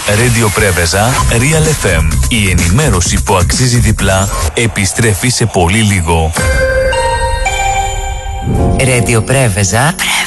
Radio Πρέβεζα, Real FM. Η ενημέρωση που αξίζει διπλά επιστρέφει σε πολύ λίγο. Radio Πρέβεζα.